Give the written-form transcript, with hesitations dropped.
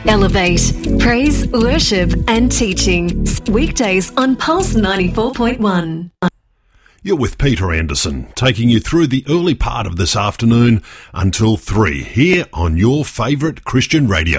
Elevate, praise, worship and teaching. Weekdays on Pulse 94.1. You're with Peter Anderson, taking you through the early part of this afternoon until 3 here on your favourite Christian radio.